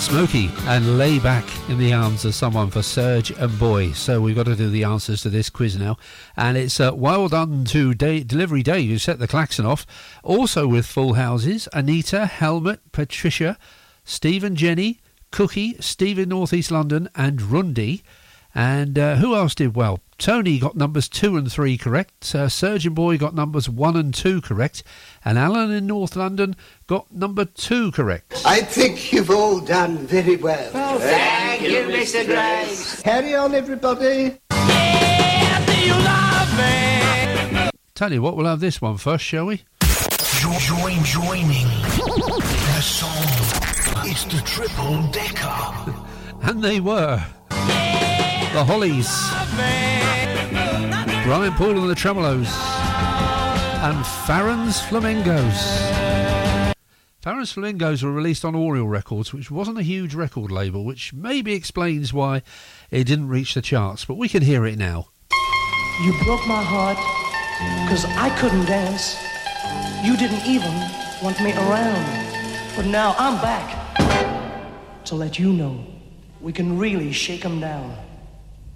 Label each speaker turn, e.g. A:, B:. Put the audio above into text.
A: Smokey and Lay Back in the Arms of Someone for Serge and Boy. So we've got to do the answers to this quiz now. And it's well done to Delivery Day, who set the klaxon off. Also with full houses, Anita, Helmut, Patricia, Stephen, Jenny, Cookie, Steve in North East London and Rundy. And who else did well? Tony got numbers 2 and 3 correct. Serge and Boy got numbers 1 and 2 correct. And Alan in North London got number 2 correct.
B: I think you've all done very well.
C: Oh, thank you, Mr. Grace.
B: Carry on, everybody.
C: Yeah, do you love me?
A: Tell you what, we'll have this one first, shall we?
D: Joining the song. It's the triple decker.
A: And they were. The Hollies, Brian Paul and the Tremolos, and Farron's Flamingos. Farron's Flamingos were released on Oriole Records, which wasn't a huge record label, which maybe explains why it didn't reach the charts, but we can hear it now.
E: You broke my heart, 'cause I couldn't dance. You didn't even want me around. But now I'm back to let you know we can really shake 'em down.